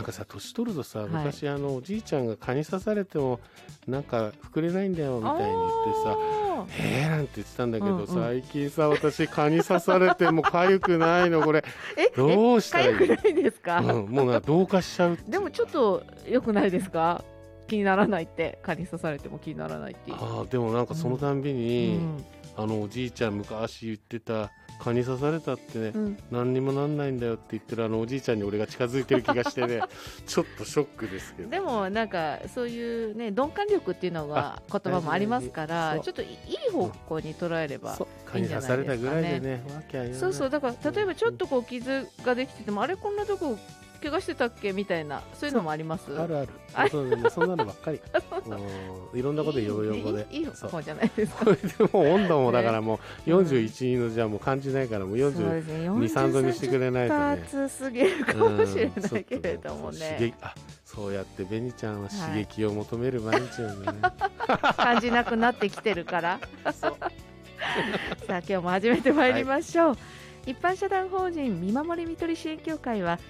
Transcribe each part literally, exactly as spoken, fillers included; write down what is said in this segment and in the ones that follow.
かさ年取るとさ、 はい昔あのおじいちゃんが蚊に刺されてもなんか膨れないんだよみたいに言ってさあへーなんて言ってたんだけど、 うんうん最近さ私蚊に刺されても痒くないのこれーえどうしたらいい痒くないですか、 うん、もうなんか同化しちゃうっていうでもちょっと良くないですか、気にならないって、蚊に刺されても気にならないっていう。 あーでもなんかそのたんびに、 うんあのおじいちゃん昔言ってた蚊に刺されたってね、 うん、 何にもなんないんだよって言ってるあのおじいちゃんに俺が近づいてる気がしてねちょっとショックですけど。 でもなんかそういうね鈍感力っていうのが言葉もありますかあら、 大事ちょっといい方向に捉えればそう蚊いいんじゃに刺さないですかね。 れたぐらいでねわけあいらない。 そうそう、だから例えばちょっとこう傷ができてても、あれこんなとこ怪我してたっけみたいな、そういうのもあります。 あるあるあれそうね、もうそんなのばっかりうんいろんなことでヨボヨボでいいいいそう方じゃないですか。 これでもう温度もだからもうよんじゅういちのじゃもう感じないからもうよんじゅうに、さんどにしてくれないとね暑すぎるかもしれうんないけれどもちょっと刺ね激あそうやってベニちゃんは刺激を求める毎日なんだね、 感じなくなってきてるからさあ今日も始めてまいりましょう、一般社団法人見守りみとり支援協会は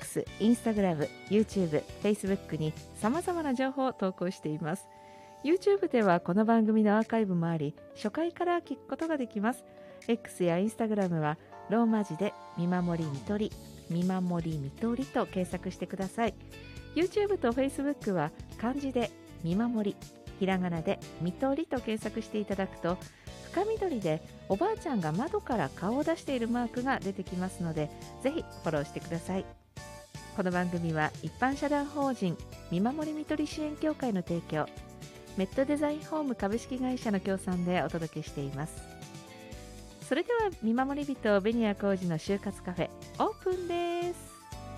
X、Instagram、YouTube、Facebook に様々な情報を投稿しています。 YouTube ではこの番組のアーカイブもあり、初回から聞くことができます。 X や Instagram はローマ字で見守りみとり、見守りみとりと検索してください。 YouTube と Facebook は漢字で見守り、ひらがなでみとりと検索していただくと、深緑でおばあちゃんが窓から顔を出しているマークが出てきますので、ぜひフォローしてください。この番組は一般社団法人見守りみとり支援協会の提供、メットデザインホーム株式会社の協賛でお届けしています。それでは見守り人紅谷浩二の就活カフェオープンです。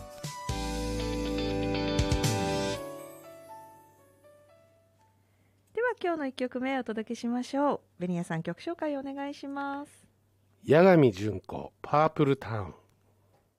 では今日のいっきょくめお届けしましょう。紅谷さん、曲紹介お願いします。 八神純子パープルタウン。